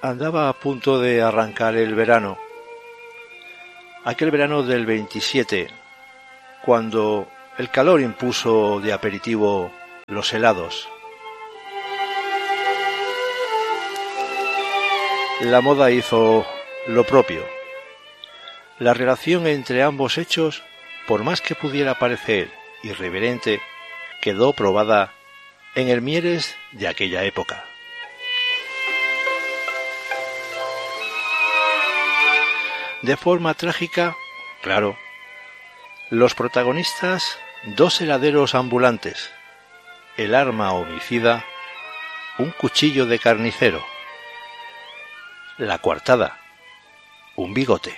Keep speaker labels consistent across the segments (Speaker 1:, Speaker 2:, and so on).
Speaker 1: Andaba a punto de arrancar el verano, aquel verano del 27, cuando el calor impuso de aperitivo los helados. La moda hizo lo propio. La relación entre ambos hechos, por más que pudiera parecer irreverente, quedó probada en el Mieres de aquella época. De forma trágica, claro, los protagonistas, dos heladeros ambulantes, el arma homicida, un cuchillo de carnicero, la coartada, un bigote.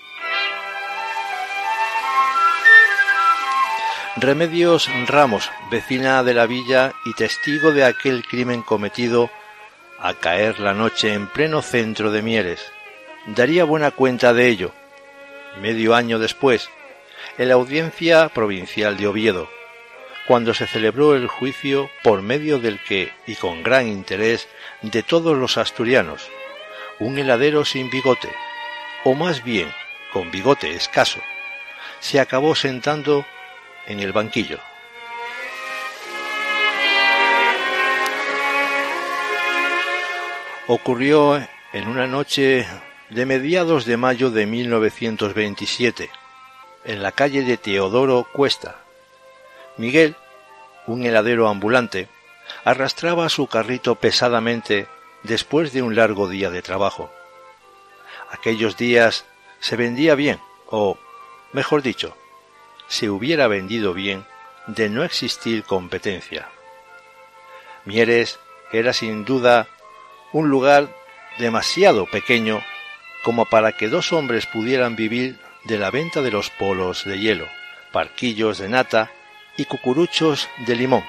Speaker 1: Remedios Ramos, vecina de la villa y testigo de aquel crimen cometido a caer la noche en pleno centro de Mieres, daría buena cuenta de ello, medio año después, en la Audiencia Provincial de Oviedo, cuando se celebró el juicio por medio del que, y con gran interés de todos los asturianos, un heladero sin bigote, o más bien con bigote escaso, se acabó sentando en el banquillo. Ocurrió en una noche de mediados de mayo de 1927, en la calle de Teodoro Cuesta. Miguel, un heladero ambulante, arrastraba su carrito pesadamente después de un largo día de trabajo. Aquellos días se vendía bien, o, mejor dicho, se hubiera vendido bien de no existir competencia. Mieres era sin duda un lugar demasiado pequeño como para que dos hombres pudieran vivir de la venta de los polos de hielo, parquillos de nata y cucuruchos de limón.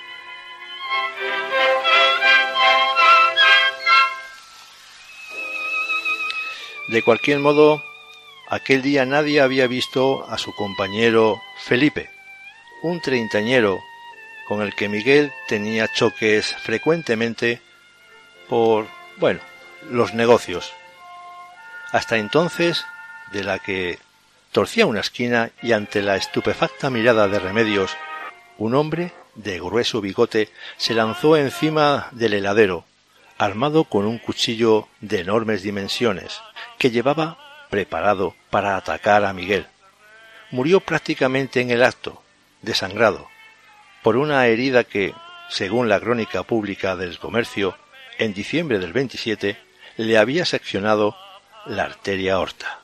Speaker 1: De cualquier modo, aquel día nadie había visto a su compañero Felipe, un treintañero con el que Miguel tenía choques frecuentemente por, los negocios. Hasta entonces, de la que torcía una esquina y ante la estupefacta mirada de Remedios, un hombre de grueso bigote se lanzó encima del heladero, armado con un cuchillo de enormes dimensiones, que llevaba preparado para atacar a Miguel. Murió prácticamente en el acto, desangrado, por una herida que, según la crónica pública del Comercio, en diciembre del 27, le había seccionado la arteria aorta.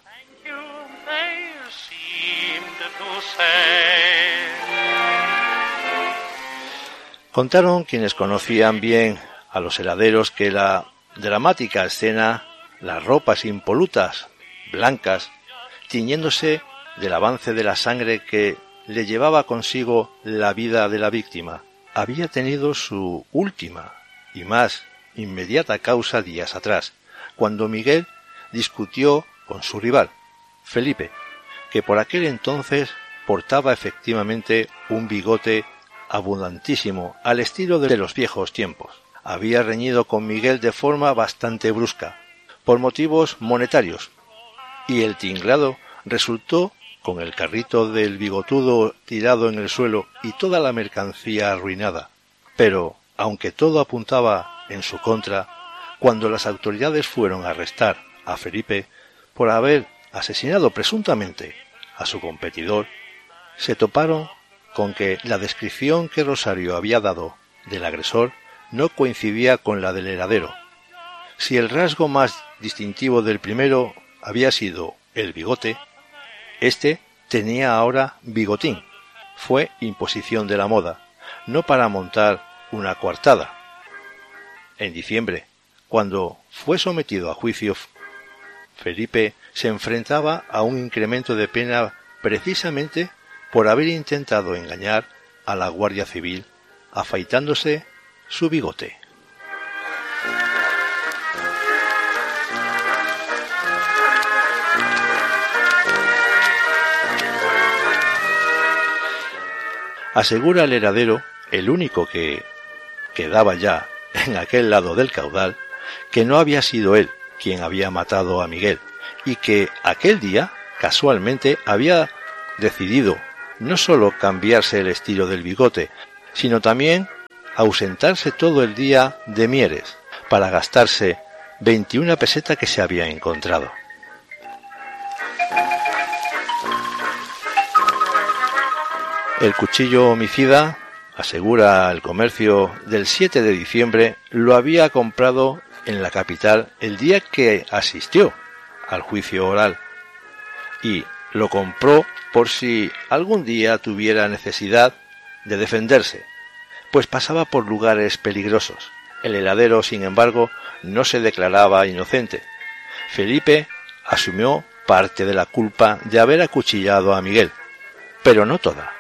Speaker 1: Contaron quienes conocían bien a los heladeros que la dramática escena, las ropas impolutas, blancas, tiñéndose del avance de la sangre que le llevaba consigo la vida de la víctima, había tenido su última y más inmediata causa días atrás, cuando Miguel discutió con su rival, Felipe, que por aquel entonces portaba efectivamente un bigote abundantísimo al estilo de los viejos tiempos. Había reñido con Miguel de forma bastante brusca, por motivos monetarios, y el tinglado resultó con el carrito del bigotudo tirado en el suelo y toda la mercancía arruinada. Pero, aunque todo apuntaba en su contra, cuando las autoridades fueron a arrestar a Felipe por haber asesinado presuntamente a su competidor, se toparon con que la descripción que Rosario había dado del agresor no coincidía con la del heladero. Si el rasgo más distintivo del primero había sido el bigote, este tenía ahora bigotín. Fue imposición de la moda, no para montar una coartada. En diciembre, cuando fue sometido a juicio, Felipe se enfrentaba a un incremento de pena precisamente por haber intentado engañar a la Guardia Civil afeitándose su bigote. Asegura el heladero, el único que quedaba ya en aquel lado del caudal, que no había sido él, quien había matado a Miguel, y que aquel día, casualmente, había decidido no solo cambiarse el estilo del bigote, sino también ausentarse todo el día de Mieres para gastarse 21 pesetas que se había encontrado. El cuchillo homicida, asegura el Comercio, del 7 de diciembre lo había comprado en la capital el día que asistió al juicio oral, y lo compró por si algún día tuviera necesidad de defenderse, pues pasaba por lugares peligrosos. El heladero, sin embargo, no se declaraba inocente. Felipe asumió parte de la culpa de haber acuchillado a Miguel, pero no toda.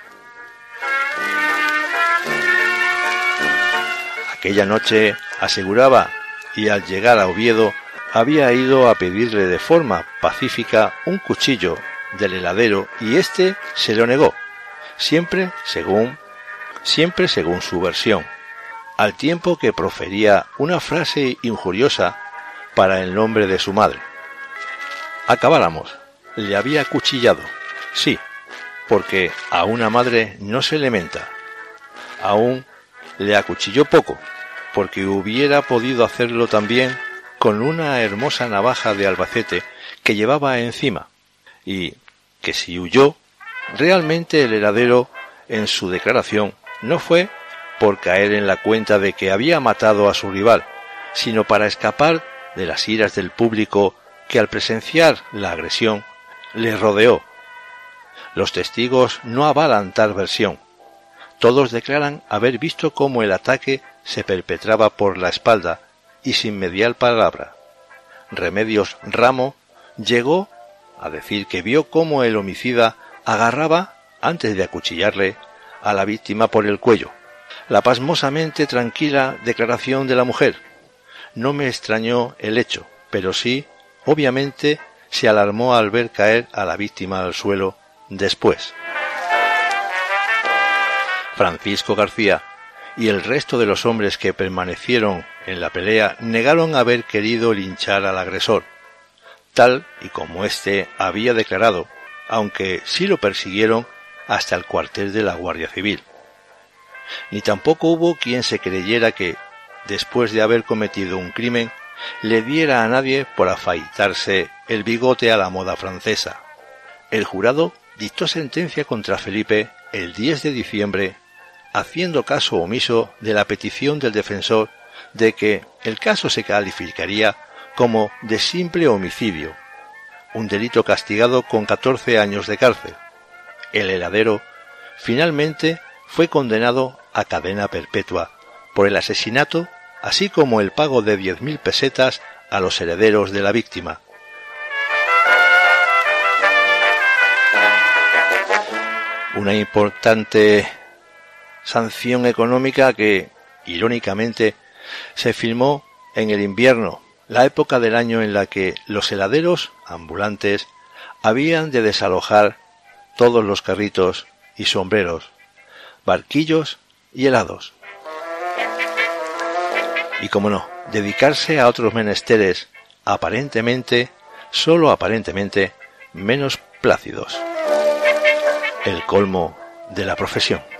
Speaker 1: Aquella noche, aseguraba, y al llegar a Oviedo había ido a pedirle de forma pacífica un cuchillo del heladero y éste se lo negó, siempre según su versión, al tiempo que profería una frase injuriosa para el nombre de su madre. Acabáramos, le había acuchillado, sí, porque a una madre no se le menta. Aún le acuchilló poco, porque hubiera podido hacerlo también con una hermosa navaja de Albacete que llevaba encima, y que si huyó, realmente el heladero en su declaración no fue por caer en la cuenta de que había matado a su rival, sino para escapar de las iras del público que al presenciar la agresión le rodeó. Los testigos no avalan tal versión. Todos declaran haber visto cómo el ataque se perpetraba por la espalda y sin mediar palabra. Remedios Ramo llegó a decir que vio cómo el homicida agarraba, antes de acuchillarle, a la víctima por el cuello. La pasmosamente tranquila declaración de la mujer. No me extrañó el hecho, pero sí, obviamente, se alarmó al ver caer a la víctima al suelo después. Francisco García y el resto de los hombres que permanecieron en la pelea negaron haber querido linchar al agresor, tal y como éste había declarado, aunque sí lo persiguieron hasta el cuartel de la Guardia Civil. Ni tampoco hubo quien se creyera que, después de haber cometido un crimen, le diera a nadie por afeitarse el bigote a la moda francesa. El jurado dictó sentencia contra Felipe el 10 de diciembre, haciendo caso omiso de la petición del defensor de que el caso se calificaría como de simple homicidio, un delito castigado con 14 años de cárcel. El heladero finalmente fue condenado a cadena perpetua por el asesinato, así como el pago de 10.000 pesetas a los herederos de la víctima. Una importante sanción económica que, irónicamente, se firmó en el invierno, la época del año en la que los heladeros ambulantes habían de desalojar todos los carritos y sombreros, barquillos y helados. Y como no, dedicarse a otros menesteres aparentemente, solo aparentemente, menos plácidos. El colmo de la profesión.